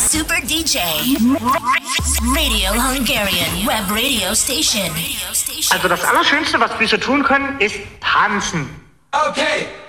Super DJ. Radio Hungarian Web Radio Station. Also das Allerschönste, was wir so tun können, ist tanzen. Okay.